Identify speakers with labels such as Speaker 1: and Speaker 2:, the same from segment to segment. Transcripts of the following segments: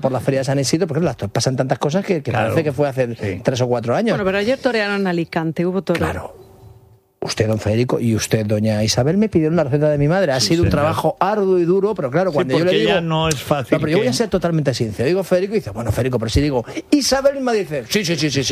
Speaker 1: por la feria de San Isidro, porque pasan tantas cosas que claro, parece que fue hace 3 o 4 años.
Speaker 2: Bueno, pero ayer torearon en Alicante, hubo toro.
Speaker 1: Claro. Usted, don Federico, y usted, doña Isabel, me pidieron la receta de mi madre. Ha sido un trabajo arduo y duro, pero claro, cuando yo le digo...
Speaker 3: ya no es fácil.
Speaker 1: No, pero yo voy a ser totalmente sincero. Digo Federico y dice, bueno, Federico, pero si digo Isabel misma dice, sí.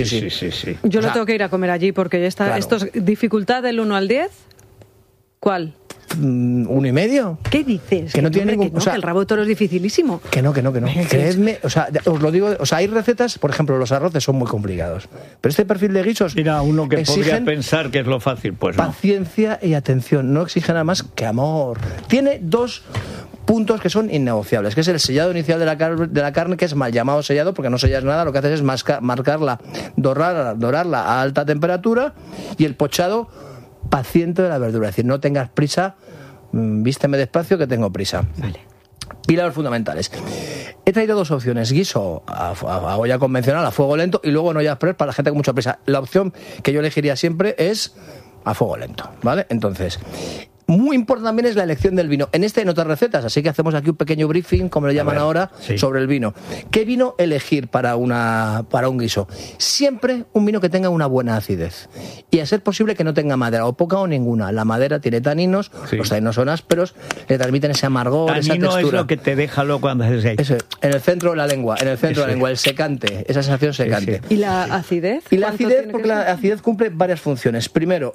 Speaker 2: Yo no tengo que ir a comer allí porque esto es dificultad del 1 al 10. ¿Cuál?
Speaker 1: 1,5.
Speaker 2: ¿Qué dices?
Speaker 1: Que no tiene ningún...
Speaker 2: que el rabo de toro es dificilísimo.
Speaker 1: Que no. Creedme, o sea, os lo digo, o sea, hay recetas, por ejemplo, los arroces son muy complicados. Pero este perfil de guisos...
Speaker 3: Mira, uno que podría pensar que es lo fácil, pues no.
Speaker 1: Paciencia y atención, no exige nada más que amor. Tiene 2 puntos que son innegociables, que es el sellado inicial de la carne, que es mal llamado sellado, porque no sellas nada, lo que haces es marcarla, dorarla a alta temperatura, y el pochado paciente de la verdura, es decir, no tengas prisa, vísteme despacio que tengo prisa.
Speaker 2: Vale.
Speaker 1: Pilares fundamentales. He traído 2 opciones: guiso a olla convencional, a fuego lento, y luego en olla express para la gente con mucha prisa. La opción que yo elegiría siempre es a fuego lento, ¿vale? Entonces, muy importante también es la elección del vino. En hay otras recetas, así que hacemos aquí un pequeño briefing, como le llaman ahora, sobre el vino. ¿Qué vino elegir para un guiso? Siempre un vino que tenga una buena acidez. Y a ser posible que no tenga madera, o poca o ninguna. La madera tiene taninos, los taninos son ásperos, le transmiten ese amargor, esa textura.
Speaker 3: Tanino es lo que te deja loco cuando haces ahí.
Speaker 1: Eso, en el centro de la lengua, el secante, esa sensación secante.
Speaker 2: ¿Y la acidez?
Speaker 1: Y la acidez, porque la acidez cumple varias funciones. Primero,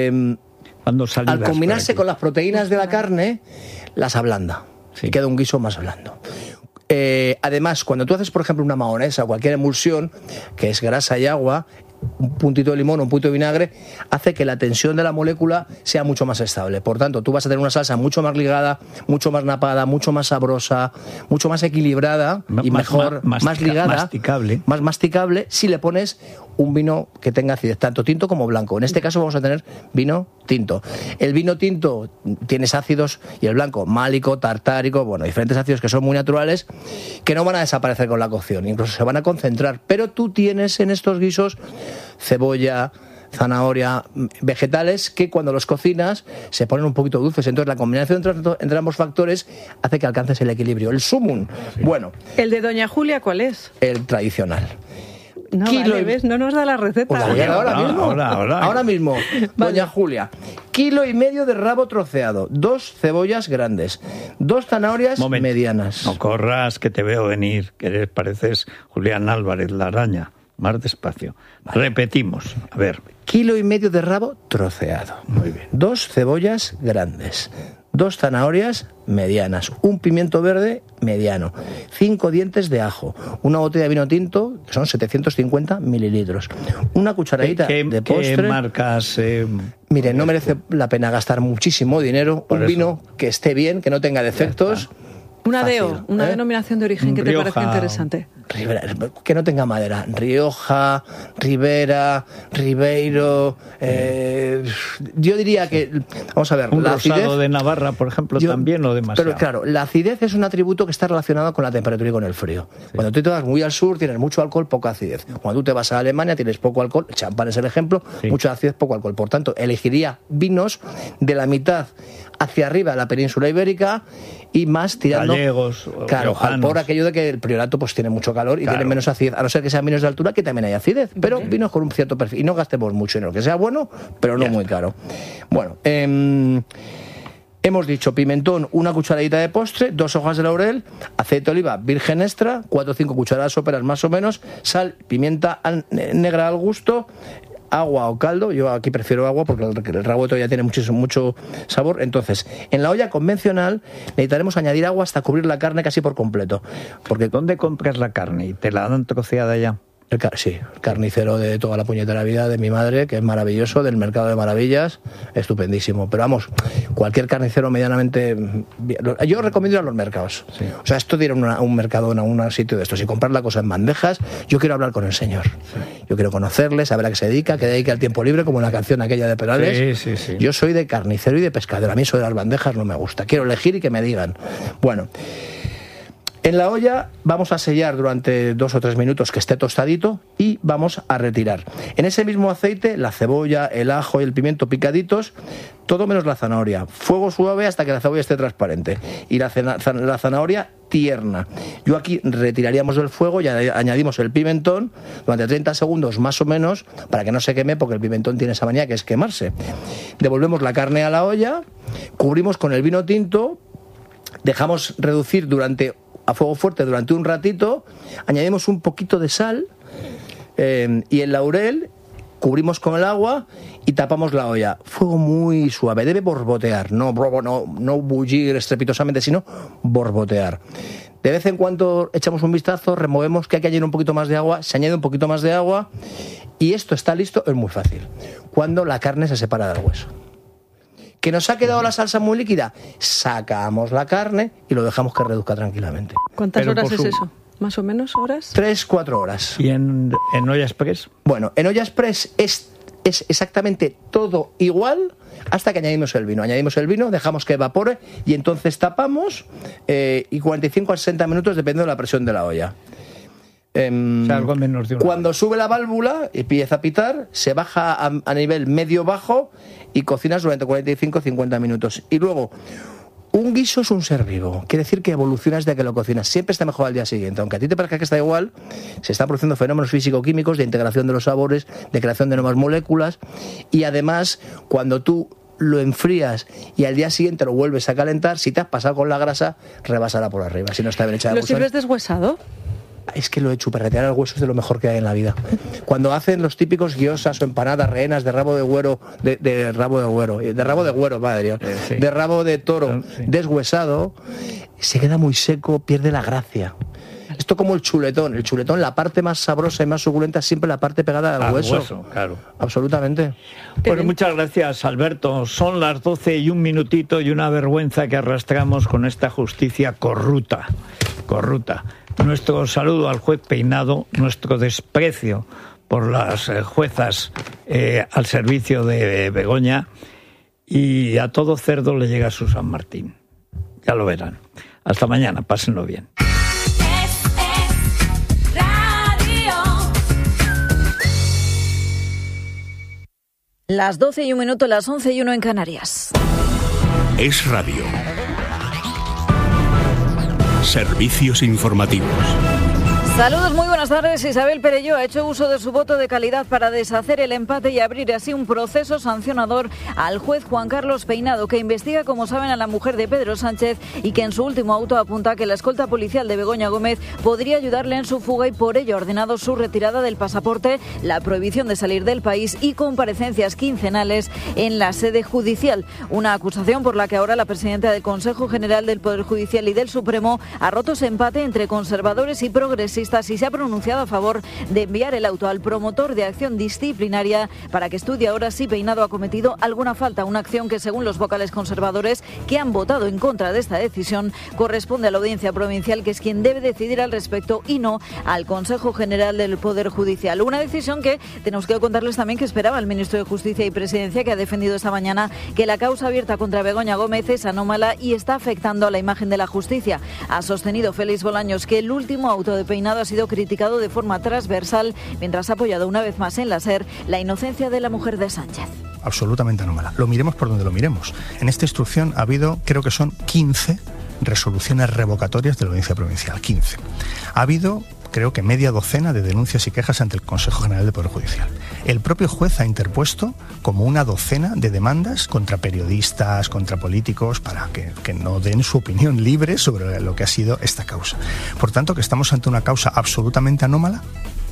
Speaker 1: al combinarse con las proteínas de la carne, las ablanda y queda un guiso más blando. Además, cuando tú haces, por ejemplo, una mahonesa o cualquier emulsión, que es grasa y agua, un puntito de limón o un puntito de vinagre, hace que la tensión de la molécula sea mucho más estable. Por tanto, tú vas a tener una salsa mucho más ligada, mucho más napada, mucho más sabrosa, mucho más equilibrada y mejor, más ligada, más masticable, si le pones un vino que tenga acidez, tanto tinto como blanco. En este caso vamos a tener vino tinto. El vino tinto tiene ácidos, y el blanco málico, tartárico, diferentes ácidos que son muy naturales, que no van a desaparecer con la cocción, incluso se van a concentrar. Pero tú tienes en estos guisos cebolla, zanahoria, vegetales que cuando los cocinas se ponen un poquito dulces. Entonces la combinación entre ambos factores hace que alcances el equilibrio. El sumum,
Speaker 2: ¿El de doña Julia cuál es?
Speaker 1: El tradicional.
Speaker 2: No, ¿ves? No nos da la receta.
Speaker 1: Pues la voy a dar ahora mismo. Doña Julia, 1,5 kilos de rabo troceado, 2 cebollas grandes, 2 zanahorias medianas.
Speaker 3: No corras, que te veo venir, que pareces Julián Álvarez, la araña. Más despacio. Vale. Repetimos. A ver.
Speaker 1: 1,5 kilos de rabo troceado.
Speaker 3: Muy bien.
Speaker 1: 2 cebollas grandes, 2 zanahorias medianas, un pimiento verde mediano, 5 dientes de ajo, una botella de vino tinto, que son 750 mililitros, una cucharadita de postre.
Speaker 3: ¿Qué marcas?
Speaker 1: Mire, no merece la pena gastar muchísimo dinero. Un vino que esté bien, que no tenga defectos.
Speaker 2: Una DO, una denominación de origen que
Speaker 3: Rioja,
Speaker 2: te parece interesante.
Speaker 1: Ribera, que no tenga madera. Rioja, Ribera, Ribeiro. Yo diría que, vamos a ver,
Speaker 3: un
Speaker 1: la
Speaker 3: rosado
Speaker 1: acidez
Speaker 3: de Navarra, por ejemplo, también o demasiado.
Speaker 1: Pero claro, la acidez es un atributo que está relacionado con la temperatura y con el frío. Cuando tú te vas muy al sur, tienes mucho alcohol, poca acidez. Cuando tú te vas a Alemania, tienes poco alcohol. Champán es el ejemplo, mucha acidez, poco alcohol. Por tanto, elegiría vinos de la mitad hacia arriba de la península ibérica y más tirando
Speaker 3: gallegos,
Speaker 1: por aquello de que el Priorato pues tiene mucho calor y tiene menos acidez, a no ser que sean vinos de altura, que también hay acidez, pero vinos con un cierto perfil, y no gastemos mucho en lo que sea bueno, pero no muy caro. Bueno, hemos dicho pimentón, una cucharadita de postre, 2 hojas de laurel, aceite de oliva virgen extra, 4 o 5 cucharadas soperas más o menos, sal, pimienta negra al gusto, agua o caldo. Yo aquí prefiero agua porque el rabo todavía tiene mucho sabor. Entonces, en la olla convencional necesitaremos añadir agua hasta cubrir la carne casi por completo. Porque
Speaker 3: ¿dónde compras la carne? ¿Y te la dan troceada ya?
Speaker 1: Sí, el carnicero de toda la puñetera vida de mi madre, que es maravilloso, del Mercado de Maravillas, estupendísimo. Pero vamos, cualquier carnicero medianamente... Yo recomiendo ir a los mercados. Sí. O sea, esto de ir a un mercado, a un sitio de estos y comprar la cosa en bandejas, yo quiero hablar con el señor. Sí. Yo quiero conocerle, saber a qué se dedica, que dedique al tiempo libre, como la canción aquella de Perales.
Speaker 3: Sí.
Speaker 1: Yo soy de carnicero y de pescadero. A mí eso de las bandejas no me gusta. Quiero elegir y que me digan. Bueno... En la olla vamos a sellar durante 2 o 3 minutos que esté tostadito y vamos a retirar. En ese mismo aceite, la cebolla, el ajo y el pimiento picaditos, todo menos la zanahoria. Fuego suave hasta que la cebolla esté transparente y la zanahoria tierna. Yo aquí retiraríamos del fuego y añadimos el pimentón durante 30 segundos más o menos para que no se queme, porque el pimentón tiene esa manía que es quemarse. Devolvemos la carne a la olla, cubrimos con el vino tinto, dejamos reducir a fuego fuerte durante un ratito, añadimos un poquito de sal y el laurel, cubrimos con el agua y tapamos la olla. Fuego muy suave, debe borbotear, no bullir estrepitosamente, sino borbotear. De vez en cuando echamos un vistazo, removemos que hay que añadir un poquito más de agua, se añade un poquito más de agua y esto está listo. Es muy fácil, cuando la carne se separa del hueso. ¿Que nos ha quedado la salsa muy líquida? Sacamos la carne y lo dejamos que reduzca tranquilamente.
Speaker 2: ¿Cuántas horas es eso? ¿Más o menos horas?
Speaker 1: 3-4 horas.
Speaker 3: ¿Y en olla express?
Speaker 1: Bueno, en olla express es exactamente todo igual hasta que añadimos el vino. Añadimos el vino, dejamos que evapore y entonces tapamos y 45 a 60 minutos dependiendo de la presión de la olla.
Speaker 3: Algo menos de una
Speaker 1: Cuando
Speaker 3: hora.
Speaker 1: sube la válvula y empieza a pitar, se baja a nivel medio-bajo y cocinas durante 45-50 minutos. Y luego, un guiso es un ser vivo. Quiere decir que evolucionas de que lo cocinas. Siempre está mejor al día siguiente. Aunque a ti te parezca que está igual, se están produciendo fenómenos físico-químicos de integración de los sabores, de creación de nuevas moléculas. Y además, cuando tú lo enfrías y al día siguiente lo vuelves a calentar, si te has pasado con la grasa, rebásala por arriba. Si no está bien hecha de
Speaker 2: ¿Lo sirves deshuesado?
Speaker 1: Es que lo de chuparretear al hueso es de lo mejor que hay en la vida. Cuando hacen los típicos guiosas o empanadas rehenas de rabo de güero, de rabo de güero, madre Dios,
Speaker 3: sí.
Speaker 1: de rabo de toro,
Speaker 3: sí,
Speaker 1: deshuesado, se queda muy seco, pierde la gracia. Esto como el chuletón, la parte más sabrosa y más suculenta es siempre la parte pegada al hueso.
Speaker 3: Claro.
Speaker 1: Absolutamente.
Speaker 3: Pues muchas gracias, Alberto. Son las 12 y un minutito y una vergüenza que arrastramos con esta justicia corrupta. Nuestro saludo al juez Peinado, nuestro desprecio por las juezas al servicio de Begoña, y a todo cerdo le llega su San Martín. Ya lo verán. Hasta mañana, pásenlo bien.
Speaker 4: Las 12 y un minuto, las 11 y 1 en Canarias.
Speaker 5: Es Radio. Servicios informativos.
Speaker 4: Saludos, muy buenas tardes. Isabel Perelló ha hecho uso de su voto de calidad para deshacer el empate y abrir así un proceso sancionador al juez Juan Carlos Peinado, que investiga, como saben, a la mujer de Pedro Sánchez y que en su último auto apunta que la escolta policial de Begoña Gómez podría ayudarle en su fuga y por ello ha ordenado su retirada del pasaporte, la prohibición de salir del país y comparecencias quincenales en la sede judicial. Una acusación por la que ahora la presidenta del Consejo General del Poder Judicial y del Supremo ha roto ese empate entre conservadores y progresistas y se ha pronunciado a favor de enviar el auto al promotor de acción disciplinaria para que estudie ahora si Peinado ha cometido alguna falta. Una acción que, según los vocales conservadores que han votado en contra de esta decisión, corresponde a la Audiencia Provincial, que es quien debe decidir al respecto y no al Consejo General del Poder Judicial. Una decisión que tenemos que contarles también que esperaba el ministro de Justicia y Presidencia, que ha defendido esta mañana que la causa abierta contra Begoña Gómez es anómala y está afectando a la imagen de la justicia. Ha sostenido Félix Bolaños que el último auto de Peinado ha sido criticado de forma transversal, mientras ha apoyado una vez más en la SER la inocencia de la mujer de Sánchez.
Speaker 6: Absolutamente anómala. Lo miremos por donde lo miremos. En esta instrucción ha habido, creo que son 15 resoluciones revocatorias de la Audiencia Provincial. 15. Ha habido, creo que media docena de denuncias y quejas ante el Consejo General del Poder Judicial. El propio juez ha interpuesto como una docena de demandas contra periodistas, contra políticos, para que no den su opinión libre sobre lo que ha sido esta causa. Por tanto, que estamos ante una causa absolutamente anómala,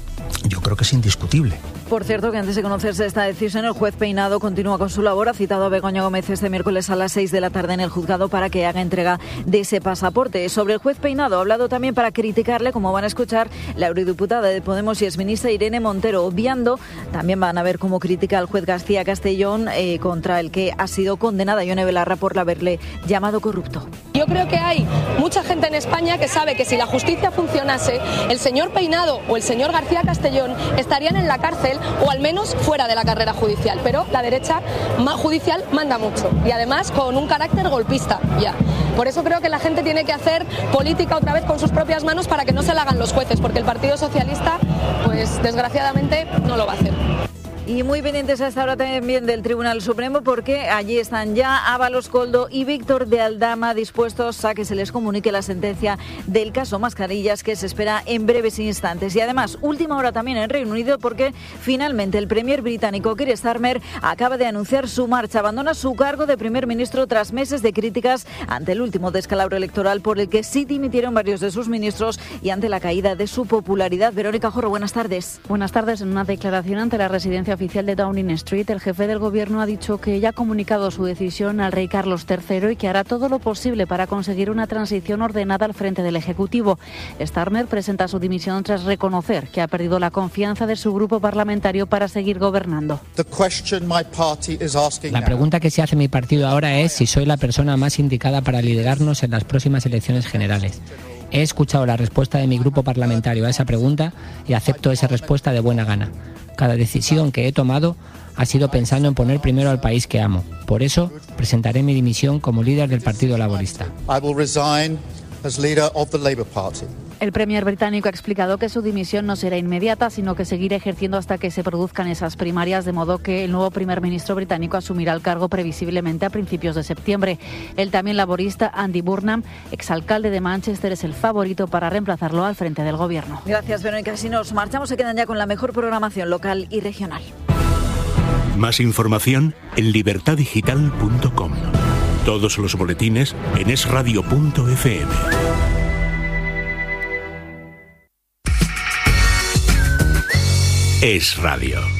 Speaker 6: yo creo que es indiscutible.
Speaker 4: Por cierto, que antes de conocerse esta decisión, el juez Peinado continúa con su labor. Ha citado a Begoña Gómez este miércoles a las 6 de la tarde en el juzgado para que haga entrega de ese pasaporte. Sobre el juez Peinado ha hablado también para criticarle, como van a escuchar, la eurodiputada de Podemos y exministra Irene Montero, obviando, también van a ver cómo critica al juez García Castellón, contra el que ha sido condenada Ione Belarra por haberle llamado corrupto.
Speaker 7: Yo creo que hay mucha gente en España que sabe que si la justicia funcionase, el señor Peinado o el señor García Castellón estarían en la cárcel o al menos fuera de la carrera judicial. Pero la derecha judicial manda mucho y además con un carácter golpista ya. Por eso creo que la gente tiene que hacer política otra vez con sus propias manos para que no se la hagan los jueces, porque el Partido Socialista, pues desgraciadamente, no lo va a hacer.
Speaker 4: Y muy pendientes a esta hora también del Tribunal Supremo, porque allí están ya Ábalos Coldo y Víctor de Aldama dispuestos a que se les comunique la sentencia del caso Mascarillas, que se espera en breves instantes. Y además, última hora también en Reino Unido, porque finalmente el premier británico Keir Starmer acaba de anunciar su marcha. Abandona su cargo de primer ministro tras meses de críticas ante el último descalabro electoral por el que sí dimitieron varios de sus ministros y ante la caída de su popularidad. Verónica Jorro, buenas tardes.
Speaker 2: Buenas tardes. En una declaración ante la residencia oficial de Downing Street, el jefe del gobierno ha dicho que ya ha comunicado su decisión al rey Carlos III y que hará todo lo posible para conseguir una transición ordenada al frente del Ejecutivo. Starmer presenta su dimisión tras reconocer que ha perdido la confianza de su grupo parlamentario para seguir gobernando.
Speaker 8: La pregunta que se hace mi partido ahora es si soy la persona más indicada para liderarnos en las próximas elecciones generales. He escuchado la respuesta de mi grupo parlamentario a esa pregunta y acepto esa respuesta de buena gana. Cada decisión que he tomado ha sido pensando en poner primero al país que amo. Por eso, presentaré mi dimisión como líder del Partido Laborista.
Speaker 2: El premier británico ha explicado que su dimisión no será inmediata, sino que seguirá ejerciendo hasta que se produzcan esas primarias, de modo que el nuevo primer ministro británico asumirá el cargo previsiblemente a principios de septiembre. El también laborista Andy Burnham, exalcalde de Manchester, es el favorito para reemplazarlo al frente del gobierno.
Speaker 4: Gracias, Verónica. Si nos marchamos, se quedan ya con la mejor programación local y regional.
Speaker 5: Más información en libertadigital.com. Todos los boletines en esradio.fm. Es Radio.